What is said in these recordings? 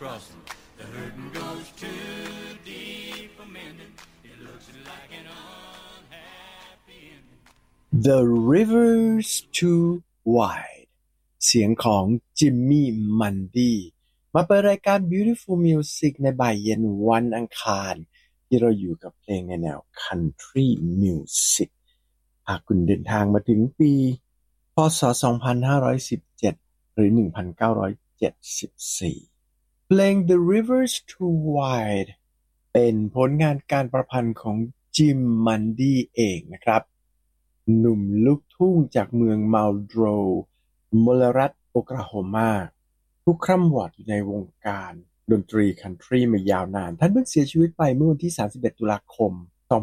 crossing. The hurting goes too deep for mending. It looks like an unhappy ending. The River's Too Wide เสียงของจิมมี่มันดี้มาเปิดรายการ Beautiful Music ในบ่ายเย็นวันอังคารที่เราอยู่กับเพลงในแนว Country Music หากคุณเดินทางมาถึงปีพ.ศ. 2517 หรือ 1974 เพลง The River's Too Wide เป็นผลงานการประพันธ์ของจิมมันดี้เองนะครับหนุ่มลูกทุ่งจากเมืองมัลโดรมลรัฐโอคลาโฮมาผู้คร่ำวอดอยู่ในวงการดนตรีคันทรีมายาวนานท่านเพิ่งเสียชีวิตไปเมื่อวันที่31ตุลาคม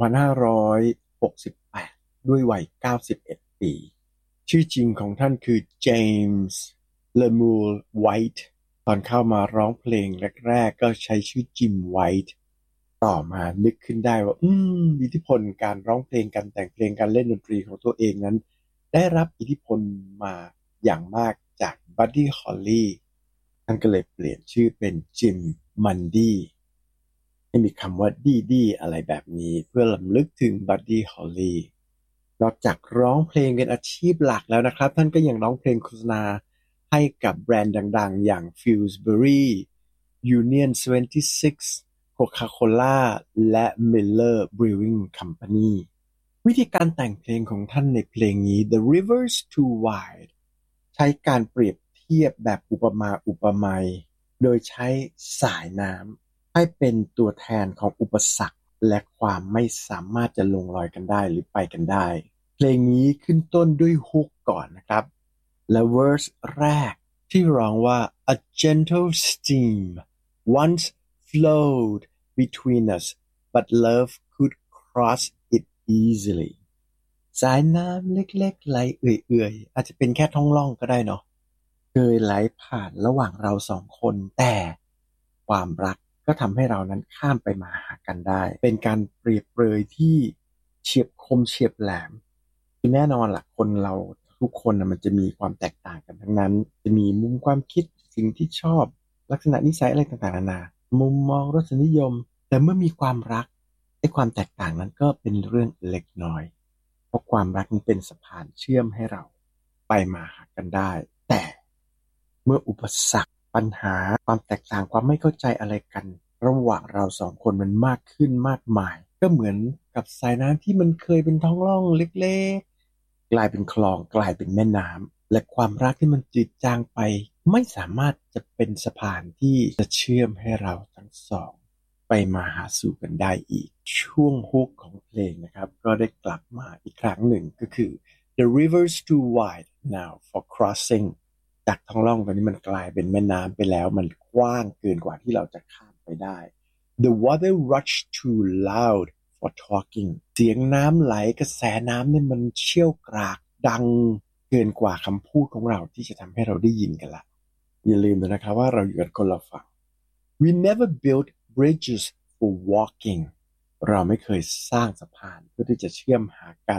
2568ด้วยวัย91ปีชื่อจริงของท่านคือเจมส์เลอมูลไวท์ตอนเข้ามาร้องเพลงแรกๆก็ใช้ชื่อจิมไวท์ต่อมานึกขึ้นได้ว่าอิทธิพลการร้องเพลงการแต่งเพลงการเล่นดนตรีของตัวเองนั้นได้รับอิทธิพลมาอย่างมากจากบัดดี้ฮอลลีย์ท่านก็เลยเปลี่ยนชื่อเป็นจิมมันดี้ให้มีคำว่าดี้อะไรแบบนี้เพื่อรำลึกถึงบัดดี้ฮอลลีย์นอกจากร้องเพลงเป็นอาชีพหลักแล้วนะครับท่านก็ยังร้องเพลงโฆษณาให้กับแบรนด์ดังๆอย่าง Pillsbury Union 76 Coca-Cola และ Miller Brewing Company วิธีการแต่งเพลงของท่านในเพลงนี้ The River's Too Wide ใช้การเปรียบเทียบแบบอุปมาอุปไมยโดยใช้สายน้ำให้เป็นตัวแทนของอุปสรรคและความไม่สามารถจะลงรอยกันได้หรือไปกันได้เพลงนี้ขึ้นต้นด้วยฮุกก่อนนะครับและเวอร์สแรกที่ร้องว่า A gentle stream once flowed between us but love could cross it easily สายน้ำเล็กๆไหลเอื่อยๆอาจจะเป็นแค่ท้องร่องก็ได้เนาะเคยไหลผ่านระหว่างเราสองคนแต่ความรักก็ทำให้เรานั้นข้ามไปมาหากันได้เป็นการเปรียบเปรยที่เฉียบคมเฉียบแหลมคือแน่นอนล่ะคนเราทุกคนมันจะมีความแตกต่างกันทั้งนั้นจะมีมุมความคิดสิ่งที่ชอบลักษณะนิสัยอะไรต่างๆนานามุมมองรสนิยมแต่เมื่อมีความรักไอ้ความแตกต่างนั้นก็เป็นเรื่องเล็กน้อยเพราะความรักมันเป็นสะพานเชื่อมให้เราไปมาหากันได้แต่เมื่ออุปสรรคปัญหาความแตกต่างความไม่เข้าใจอะไรกันระหว่างเราสองคนมันมากขึ้นมากมายก็เหมือนกับสายน้ำที่มันเคยเป็นท้องร่องเล็กๆกลายเป็นคลองกลายเป็นแม่น้ำและความรักที่มันจืดจางไปไม่สามารถจะเป็นสะพานที่จะเชื่อมให้เราทั้งสองไปมาหาสู่กันได้อีกช่วงฮุกของเพลงนะครับก็ได้กลับมาอีกครั้งหนึ่งก็คือ The river's too wide now for crossing จากท้องร่องตอนนี้มันกลายเป็นแม่น้ำไปแล้วมันกว้างเกินกว่าที่เราจะข้ามไปได้ The water rushed too loud for talking เสียงน้ำไหลกระแสน้ำเนี่ยมันเชี่ยวกรากดังเกินกว่าคำพูดของเราที่จะทำให้เราได้ยินกันละอย่าลืมนะครับว่าเราอยู่กันคนละฝั่ง We never built bridges for walking เราไม่เคยสร้างสะพานเพื่อที่จะเชื่อมหากัน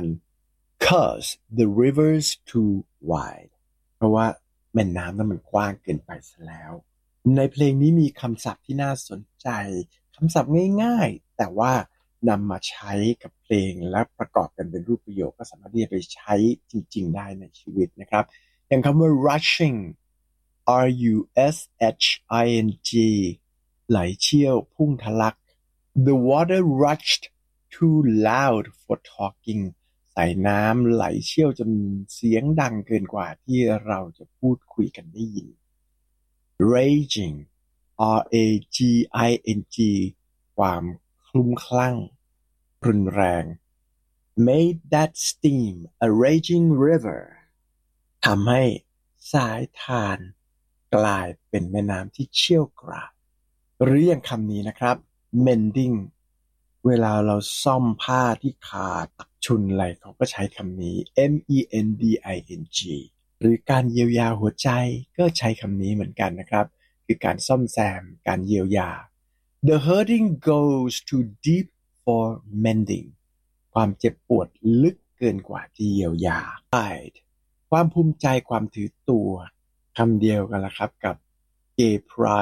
Cause the river's too wide เพราะว่าแม่น้ำนั้นมันกว้างเกินไปซะแล้วในเพลงนี้มีคำศัพท์ที่น่าสนใจคำศัพท์ง่ายๆแต่ว่านำมาใช้กับเพลงและประกอบกันเป็นรูปประโยคก็สามารถที่จะไปใช้จริงๆได้ในชีวิตนะครับอย่างคำว่า rushing rushing ไหลเชี่ยวพุ่งทะลัก The water rushed too loud for talking สายน้ำไหลเชี่ยวจนเสียงดังเกินกว่าที่เราจะพูดคุยกันได้ยิน Raging raging ความคลุ้มคลั่งรุนแรง Made that stream a raging river ทำให้สายทานกลายเป็นแม่น้ำที่เชี่ยวกรากหรืออย่างคำนี้นะครับ mending เวลาเราซ่อมผ้าที่ขาดตักชุนอะไรเขาก็ใช้คำนี้ mending หรือการเยียวยาหัวใจก็ใช้คำนี้เหมือนกันนะครับคือการซ่อมแซมการเยียวยา The hurting goes too deep for mending ความเจ็บปวดลึกเกินกว่าที่เยียวยา Pride ความภูมิใจความถือตัวคำเดียวกันละครับกับ gay pride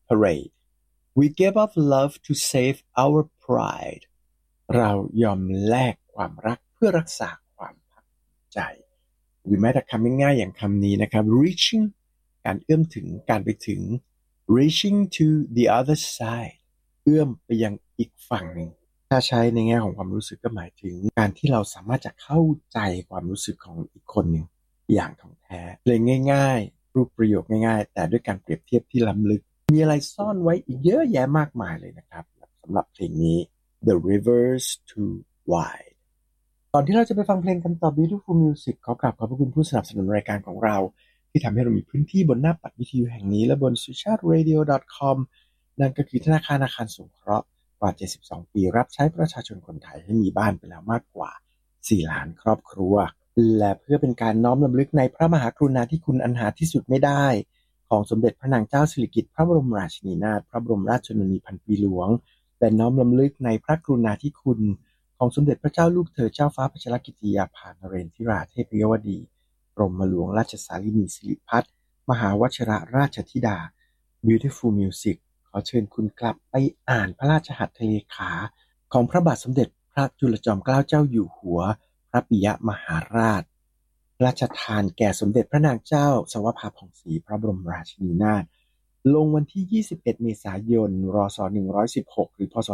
parade we gave up love to save our pride เรายอมแลกความรักเพื่อรักษาความภาคภูมิใจหรือแม้แต่คำง่ายๆอย่างคำนี้นะครับ reaching การเอื้อมถึงการไปถึง reaching to the other side เอื้อมไปยังอีกฝั่งหนึ่งถ้าใช้ในแง่ของความรู้สึกก็หมายถึงการที่เราสามารถจะเข้าใจความรู้สึกของอีกคนหนึ่งอย่างถ่องแท้เลยง่ายๆรูปประโยคง่ายๆแต่ด้วยการเปรียบเทียบที่ล้ำลึกมีอะไรซ่อนไว้อีกเยอะแยะมากมายเลยนะครับสำหรับเพลงนี้ The Rivers Too Wide ก่อนที่เราจะไปฟังเพลงกันต่อ Beautiful Music ขอกราบขอบพระคุณผู้สนับสนุนรายการของเราที่ทำให้เรามีพื้นที่บนหน้าปัดวิทยุแห่งนี้และบน sucharadio.com นั่นก็คือธนาคารอาคารสงเคราะห์กว่า72ปีรับใช้ประชาชนคนไทยให้มีบ้านไปแล้วมากกว่า4ล้านครอบครัวและเพื่อเป็นการน้อมรำลึกในพระมหากรุณาธิคุณอันหาที่สุดไม่ได้ของสมเด็จพระนางเจ้าสิริกิติ์พระบรมราชินีนาถพระบรมราชชนนีพันปีหลวงและน้อมรำลึกในพระกรุณาธิคุณของสมเด็จพระเจ้าลูกเธอเจ้าฟ้าพัชรกิติยาภานเรนทิราเทพยวดีกรมหลวงราชสารินีสิริพัฒน์มหาวชิรราชธิดา Beautiful Music ขอเชิญคุณกลับไปอ่านพระราชหัตถเลขาของพระบาทสมเด็จพระจุลจอมเกล้าเจ้าอยู่หัวพระปิยมหาราชพระราชทานแก่สมเด็จพระนางเจ้าสวภาผ่องศรีพระบรมราชินีนาถลงวันที่21เมษายนรศ116หรือพศ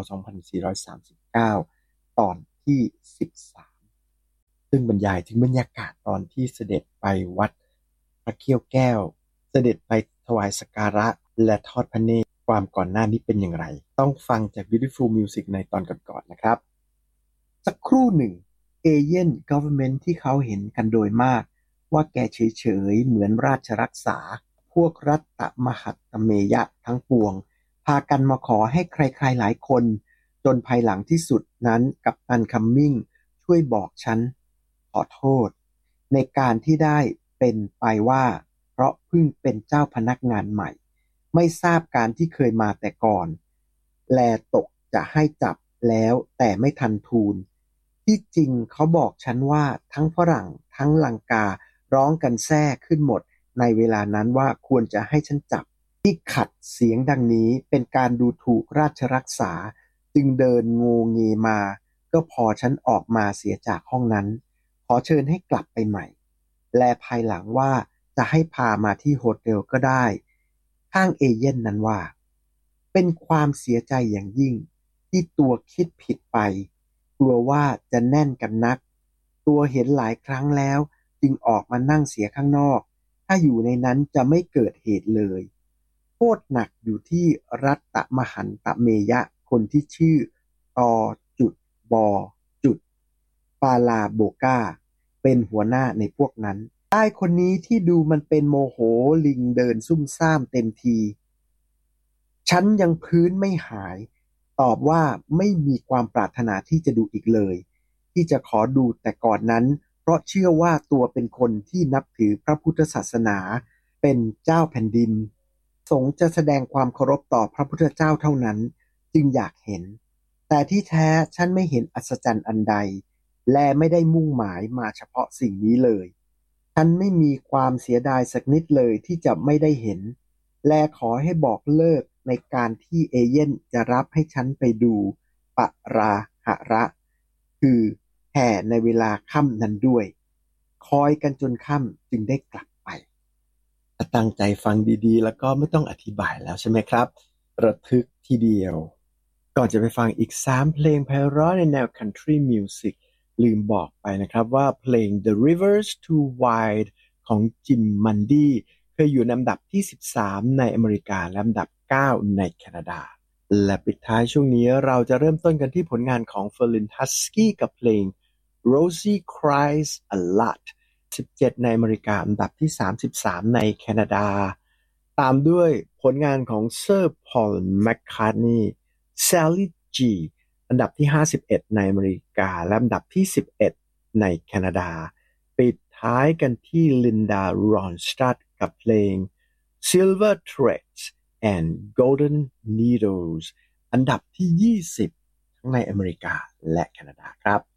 2439ตอนที่13ซึ่งบรรยายถึงบรรยากาศตอนที่เสด็จไปวัดพระเขี้ยวแก้วเสด็จไปถวายสักการะและทอดพระเนตรความก่อนหน้านี้เป็นอย่างไรต้องฟังจาก Beautiful Music ในตอนก่อนๆนะครับสักครู่หนึ่งเอเย่น government ที่เขาเห็นกันโดยมากว่าแกเฉยๆเหมือนราชรักษาพวกรัตตมหัตตเมยะทั้งปวงพากันมาขอให้ใครๆหลายคนจนภายหลังที่สุดนั้นกัปตันคัมมิงช่วยบอกฉันขอโทษในการที่ได้เป็นไปว่าเพราะเพิ่งเป็นเจ้าพนักงานใหม่ไม่ทราบการที่เคยมาแต่ก่อนแลตกจะให้จับแล้วแต่ไม่ทันทูลที่จริงเขาบอกฉันว่าทั้งฝรั่งทั้งลังการ้องกันแซ่ขึ้นหมดในเวลานั้นว่าควรจะให้ฉันจับที่ขัดเสียงดังนี้เป็นการดูถูกราชรักษาจึงเดินโงเงมาก็พอฉันออกมาเสียจากห้องนั้นขอเชิญให้กลับไปใหม่และภายหลังว่าจะให้พามาที่โฮเทลก็ได้ข้างเอเย่นนั้นว่าเป็นความเสียใจอย่างยิ่งที่ตัวคิดผิดไปกลัวว่าจะแน่นกันนักตัวเห็นหลายครั้งแล้วจึงออกมานั่งเสียข้างนอกถ้าอยู่ในนั้นจะไม่เกิดเหตุเลยโทษหนักอยู่ที่รัตตมหันตเมยะคนที่ชื่อตอจุดบอจุดปาลาโบกาเป็นหัวหน้าในพวกนั้นใต้คนนี้ที่ดูมันเป็นโมโหลิงเดินซุ่มซ่ามเต็มทีฉันยังพื้นไม่หายตอบว่าไม่มีความปรารถนาที่จะดูอีกเลยที่จะขอดูแต่ก่อนนั้นเพราะเชื่อว่าตัวเป็นคนที่นับถือพระพุทธศาสนาเป็นเจ้าแผ่นดินสงฆ์จะแสดงความเคารพต่อพระพุทธเจ้าเท่านั้นจึงอยากเห็นแต่ที่แท้ฉันไม่เห็นอัศจรรย์อันใดและไม่ได้มุ่งหมายมาเฉพาะสิ่งนี้เลยฉันไม่มีความเสียดายสักนิดเลยที่จะไม่ได้เห็นและขอให้บอกเลิกในการที่เอเย่นจะรับให้ฉันไปดูปะราหะระคือแห่ในเวลาค่ำนั้นด้วยคอยกันจนค่ำจึงได้กลับไปตั้งใจฟังดีๆแล้วก็ไม่ต้องอธิบายแล้วใช่ไหมครับระทึกทีเดียวก่อนจะไปฟังอีก3เพลงไพเราะในแนว Country Music ลืมบอกไปนะครับว่าเพลง The Rivers Too Wide ของจิมมันดี้เคยอยู่ในอันดับที่13ในอเมริกาและอันดับ9ในแคนาดาและปิดท้ายช่วงนี้เราจะเริ่มต้นกันที่ผลงานของ Ferlin Husky กับเพลง Rosie Cries a Lot 17ในอเมริกาอันดับที่33ในแคนาดาตามด้วยผลงานของ Sir Paul McCartney Sally G อันดับที่51ในอเมริกาและอันดับที่11ในแคนาดาปิดท้ายกันที่ Linda Ronstadt กับเพลง Silver Threads and Golden Needles อันดับที่20ทั้งในอเมริกาและแคนาดาครับ